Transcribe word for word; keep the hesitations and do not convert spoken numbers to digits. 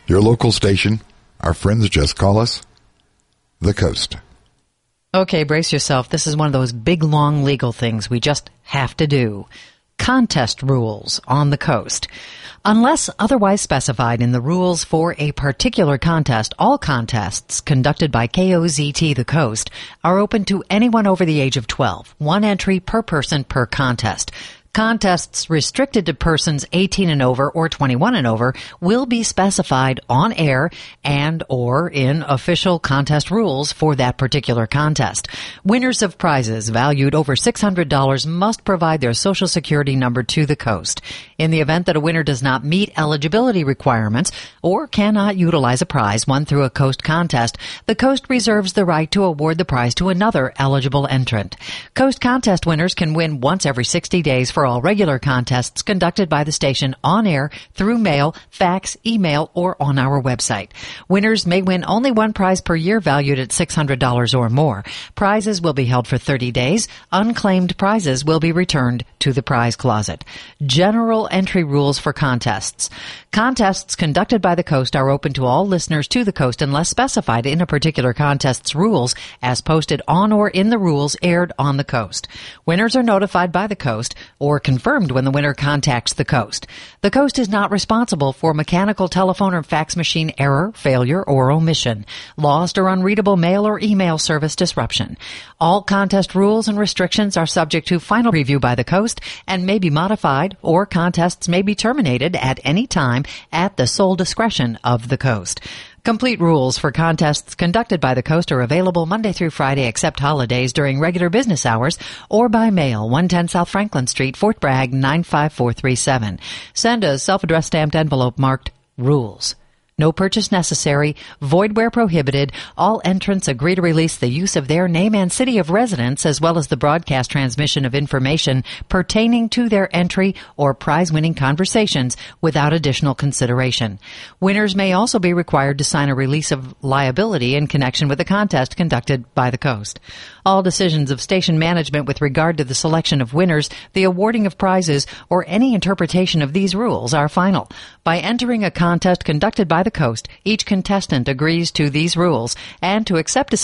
Your local station. Our friends just call us The Coast. Okay, brace yourself. This is one of those big, long legal things we just have to do. Contest rules on the Coast. Unless otherwise specified in the rules for a particular contest, all contests conducted by K O Z T The Coast are open to anyone over the age of twelve. One entry per person per contest. Contests restricted to persons eighteen and over or twenty-one and over will be specified on air and or in official contest rules for that particular contest. Winners of prizes valued over six hundred dollars must provide their Social Security number to the Coast. In the event that a winner does not meet eligibility requirements or cannot utilize a prize won through a Coast contest, the Coast reserves the right to award the prize to another eligible entrant. Coast contest winners can win once every sixty days for all regular contests conducted by the station on air, through mail, fax, email, or on our website. Winners may win only one prize per year valued at six hundred dollars or more. Prizes will be held for thirty days. Unclaimed prizes will be returned to the prize closet. General entry rules for contests. Contests conducted by the Coast are open to all listeners to the Coast unless specified in a particular contest's rules as posted on or in the rules aired on the Coast. Winners are notified by the Coast or confirmed when the winner contacts the Coast. The Coast is not responsible for mechanical, telephone, or fax machine error, failure, or omission, lost or unreadable mail or email service disruption. All contest rules and restrictions are subject to final review by the Coast and may be modified, or contests may be terminated at any time at the sole discretion of the Coast. Complete rules for contests conducted by the Coast are available Monday through Friday except holidays during regular business hours or by mail, one ten South Franklin Street, Fort Bragg, nine five four three seven. Send a self-addressed stamped envelope marked Rules. No purchase necessary. Void where prohibited. All entrants agree to release the use of their name and city of residence as well as the broadcast transmission of information pertaining to their entry or prize-winning conversations without additional consideration. Winners may also be required to sign a release of liability in connection with the contest conducted by the Coast. All decisions of station management with regard to the selection of winners, the awarding of prizes, or any interpretation of these rules are final. By entering a contest conducted by the Coast, each contestant agrees to these rules and to accept a